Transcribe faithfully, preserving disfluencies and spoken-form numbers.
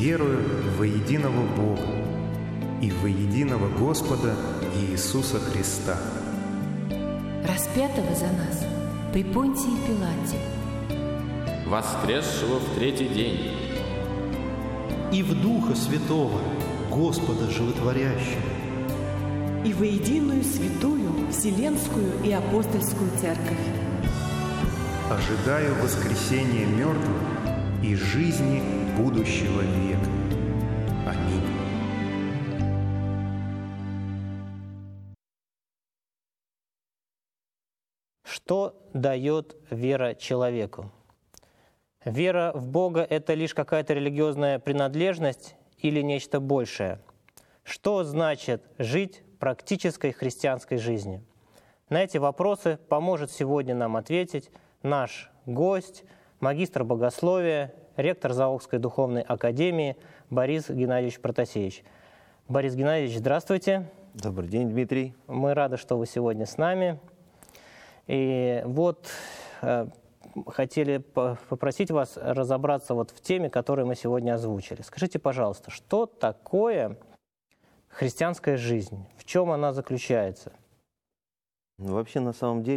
верую во единого Бога и во единого Господа Иисуса Христа, распятого за нас при Понтии Пилате, воскресшего в третий день, и в Духа Святого, Господа Животворящего, и во единую святую Вселенскую и Апостольскую Церковь. ожидаю воскресения мертвых и жизни будущего века. Аминь. Что дает вера человеку? Вера в Бога – это лишь какая-то религиозная принадлежность или нечто большее? Что значит жить практической христианской жизнью? На эти вопросы поможет сегодня нам ответить наш гость, магистр богословия, ректор Заволжской духовной академии Борис Геннадьевич Протасевич. Борис Геннадьевич, здравствуйте. Добрый день, Дмитрий. Мы рады, что вы сегодня с нами. И вот э, хотели попросить вас разобраться вот в теме, которую мы сегодня озвучили. Скажите, пожалуйста, что такое христианская жизнь? В чем она заключается? Ну, вообще, на самом деле,